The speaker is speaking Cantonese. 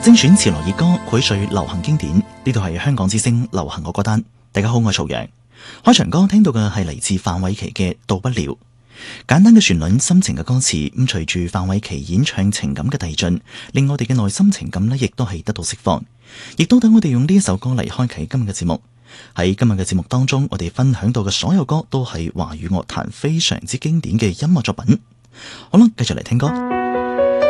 精選潮流熱歌，薈萃流行經典。呢度係香港之聲流行我歌單。大家好，我係曹陽。開場歌聽到嘅係嚟自范瑋琪嘅《到不了》。簡單嘅旋律，深情嘅歌詞，咁隨住范瑋琪演唱情感嘅遞進，令我哋嘅內心情感呢亦都係得到釋放。亦都等我哋用呢一首歌嚟開啟今日嘅節目。喺今日嘅節目當中，我哋分享到嘅所有歌都係華語樂壇非常之經典嘅音樂作品。好啦，繼續嚟聽歌。